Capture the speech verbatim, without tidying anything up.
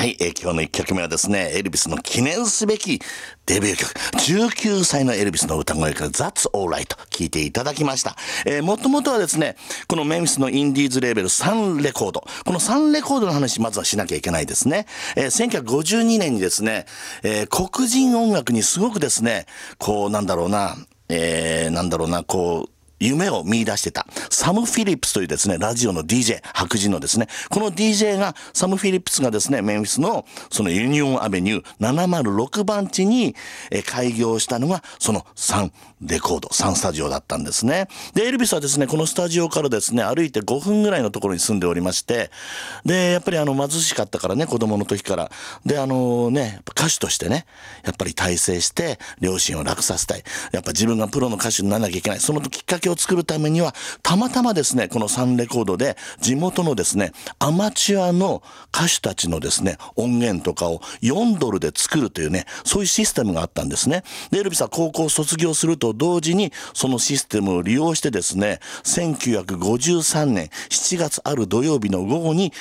はい、えー今日のいっきょくめはですね、エルビスの記念すべきデビュー曲、じゅうきゅうさいのエルビスの歌声から That's Alright 聴いていただきました。えー、もともとはですね、このメンフィスのインディーズレーベルサンレコード、このサンレコードの話まずはしなきゃいけないですね。えー、せんきゅうひゃくごじゅうにねんにですね、えー黒人音楽にすごくですね、こうなんだろうな、えー、なんだろうな、こう、夢を見出してたサム・フィリップスというですね、ラジオの ディージェー、白人のですね、この ディージェー が、サム・フィリップスがですね、メンフィスのそのユニオンアベニューななまるろくばん地にえ開業したのが、そのサンレコード、サンスタジオだったんですね。で、エルビスはですね、このスタジオからですね、歩いてごふんぐらいのところに住んでおりまして、で、やっぱりあの、貧しかったからね、子供の時から。で、あのね、歌手としてね、やっぱり大成して、両親を楽させたい。やっぱ自分がプロの歌手にならなきゃいけない。そのきっかけを作るためには、たまたまですね、このサンレコードで地元のですね、アマチュアの歌手たちのですね、音源とかをよんドルで作るというね、そういうシステムがあったんですね。で、エルビスは高校を卒業すると同時に、そのシステムを利用してですね、せんきゅうひゃくごじゅうさんねんしちがつある土曜日の午後に